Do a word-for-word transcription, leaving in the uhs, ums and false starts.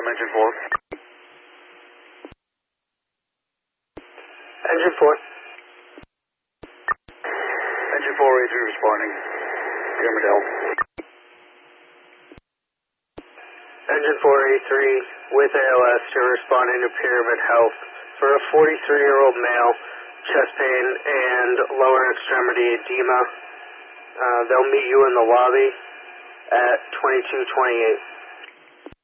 I'm engine four. Engine four. Engine four, A three responding. Pyramid Health. Engine four A three with A L S, you're responding to Pyramid Health for a forty-three-year-old male, chest pain and lower extremity edema. Uh, they'll meet you in the lobby at twenty-two twenty-eight.